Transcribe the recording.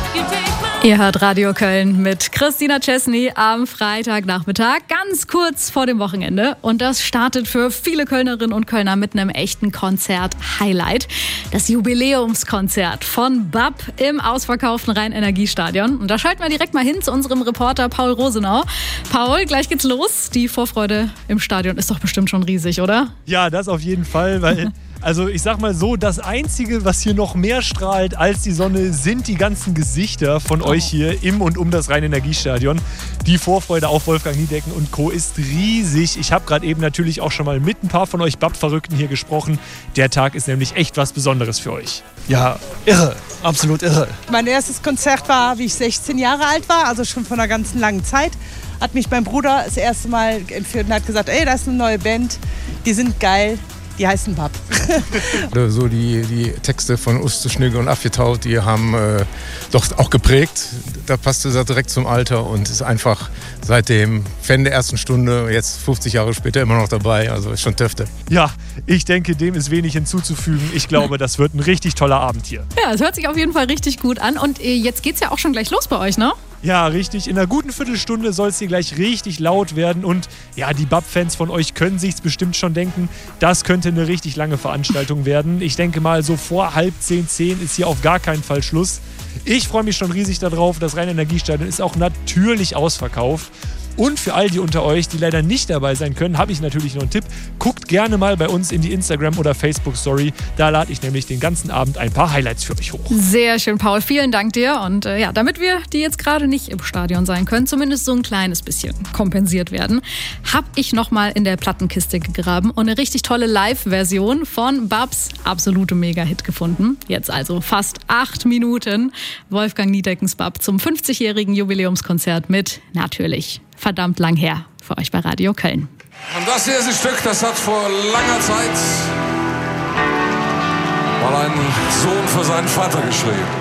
Ihr hört Radio Köln mit Christina Chesney am Freitagnachmittag, ganz kurz vor dem Wochenende. Und das startet für viele Kölnerinnen und Kölner mit einem echten Konzert-Highlight. Das Jubiläumskonzert von BAP im ausverkauften Rhein-Energiestadion. Und da schalten wir direkt mal hin zu unserem Reporter Paul Rosenau. Paul, gleich geht's los. Die Vorfreude im Stadion ist doch bestimmt schon riesig, oder? Ja, das auf jeden Fall, weil... Also ich sag mal so, das Einzige, was hier noch mehr strahlt als die Sonne, sind die ganzen Gesichter von euch hier im und um das Rhein-Energiestadion. Die Vorfreude auf Wolfgang Niedecken und Co. ist riesig. Ich habe gerade eben natürlich auch schon mal mit ein paar von euch BAP-Verrückten hier gesprochen. Der Tag ist nämlich echt was Besonderes für euch. Ja, irre, absolut irre. Mein erstes Konzert war, wie ich 16 Jahre alt war, also schon von einer ganzen langen Zeit. Hat mich mein Bruder das erste Mal entführt und hat gesagt, ey, da ist eine neue Band, die sind geil. Die heißen BAP. So die Texte von Uste Schnüge und Affetaut, die haben doch auch geprägt. Da passte das direkt zum Alter und ist einfach seit dem Fan der ersten Stunde, jetzt 50 Jahre später, immer noch dabei. Also ist schon Töfte. Ja, ich denke, dem ist wenig hinzuzufügen. Ich glaube, das wird ein richtig toller Abend hier. Ja, es hört sich auf jeden Fall richtig gut an. Und jetzt geht's ja auch schon gleich los bei euch, ne? Ja, richtig. In einer guten Viertelstunde soll es hier gleich richtig laut werden. Und ja, die BAP-Fans von euch können sich's bestimmt schon denken. Das könnte eine richtig lange Veranstaltung werden. Ich denke mal, so vor 9:30 ist hier auf gar keinen Fall Schluss. Ich freue mich schon riesig darauf. Das Rhein-Energiestadion ist auch natürlich ausverkauft. Und für all die unter euch, die leider nicht dabei sein können, habe ich natürlich noch einen Tipp. Guckt gerne mal bei uns in die Instagram- oder Facebook-Story. Da lade ich nämlich den ganzen Abend ein paar Highlights für euch hoch. Sehr schön, Paul. Vielen Dank dir. Und ja, damit wir, die jetzt gerade nicht im Stadion sein können, zumindest so ein kleines bisschen kompensiert werden, habe ich nochmal in der Plattenkiste gegraben und eine richtig tolle Live-Version von BAPs absolute Mega-Hit gefunden. Jetzt also fast 8 Minuten Wolfgang Niedeckens BAP zum 50-jährigen Jubiläumskonzert mit natürlich verdammt lang her für euch bei Radio Köln. Und das hier ist ein Stück, das hat vor langer Zeit mal ein Sohn für seinen Vater geschrieben.